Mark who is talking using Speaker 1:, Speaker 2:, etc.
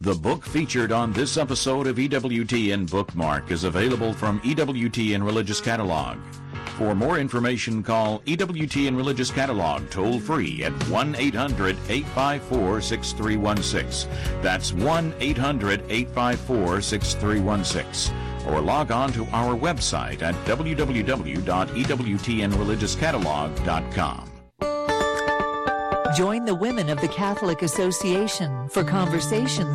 Speaker 1: The book featured on this episode of EWTN Bookmark is available from EWTN Religious Catalog. For more information, call EWTN Religious Catalog toll-free at 1-800-854-6316. That's 1-800-854-6316. Or log on to our website at www.ewtnreligiouscatalog.com.
Speaker 2: Join the Women of the Catholic Association for conversations